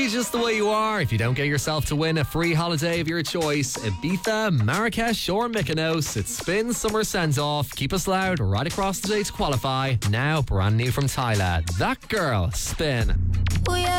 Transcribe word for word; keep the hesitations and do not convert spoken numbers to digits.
just the way you are if you don't get yourself to win a free holiday of your choice. Ibiza, Marrakesh or Mykonos. It's Spin Summer Send-Off. Keep us loud right across the day to qualify. Now brand new from Tyla. That Girl. Spin. Oh yeah.